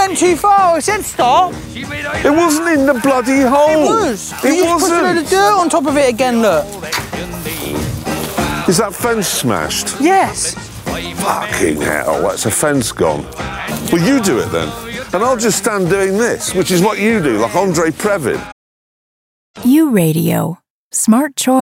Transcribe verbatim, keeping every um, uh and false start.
went too far. I said stop. It wasn't in the bloody hole. It was. It you just put a load wasn't. of dirt on top of it again, look. Is that fence smashed? Yes. Fucking hell, that's a fence gone. Well, you do it then. And I'll just stand doing this, which is what you do, like Andre Previn. U Radio. Smart choice.